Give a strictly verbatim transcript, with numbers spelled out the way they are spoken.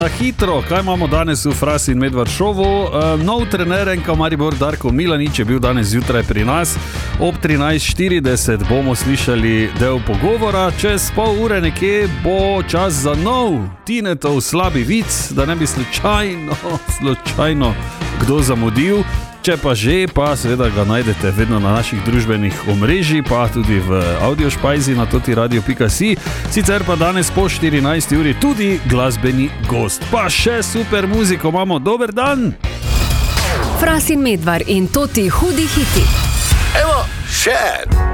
Hitro, kaj imamo danes v Fras in Medvard šovu? Uh, nov trener en ka Maribor Darko Milanič je bil danes zjutraj pri nas. Ob trinajst štirideset bomo slišali del pogovora, čez pol ure nekje bo čas za nov Tinetov slabi vic, da ne bi slučajno, slučajno kdo zamudil. Če pa že, pa seveda ga najdete vedno na naših družbenih omrežjih, pa tudi v audiošpajzi na totiradio pika si. Sicer pa danes po štirinajsti uri tudi glasbeni gost. Pa še super muziko imamo. Dober dan! Fras in Medvard in Toti hudi hiti. Evo, še!